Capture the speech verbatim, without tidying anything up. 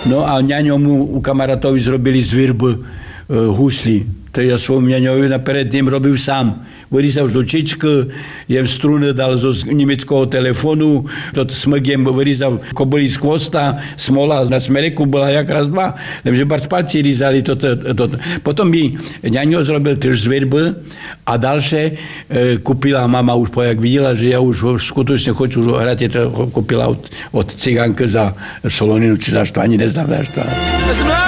No a ňaňomu u kamarátovi zrobili z virby e, husli. To ja svojmu ňaňovi naперед tým robil sám. Vyrізав жучичку, jem struny dal zo nemeckého telefónu, to smygiem vyrізав kobylí z chvosta, smola na smeriku bola jak raz dva, takže bar palci rýzali toto, toto. Potom mi ňaňo zrobil tiež z virby a ďalšie e, kúpila mama už po, jak videla, že ja už skutočne хочу hrať, to kúpila od, od cigánky za soloninu, či za što, ani neznám za što.